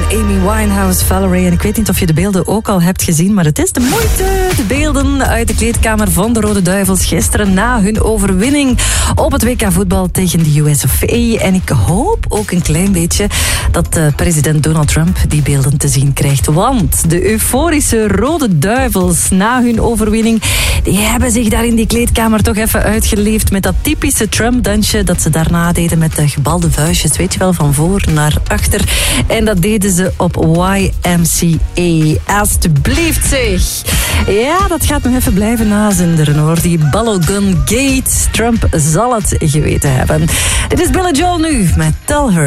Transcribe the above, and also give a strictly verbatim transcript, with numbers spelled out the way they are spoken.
Amy Winehouse, Valerie. En ik weet niet of je de beelden ook al hebt gezien, maar het is de moeite. De beelden uit de kleedkamer van de Rode Duivels gisteren na hun overwinning op het W K voetbal tegen de U S of A. En ik hoop ook een klein beetje dat uh, president Donald Trump die beelden te zien krijgt. Want de euforische Rode Duivels na hun overwinning, die hebben zich daar in die kleedkamer toch even uitgeleefd met dat typische Trump-dansje dat ze daarna deden met de gebalde vuistjes, weet je wel, van voor naar achter. En dat deden ze op Y M C A. Alsjeblieft zeg. Ja, dat gaat nog even blijven nazinderen hoor. Die Ballon Gate. Trump zal het geweten hebben. Dit is Billy Joel nu met Tell Her.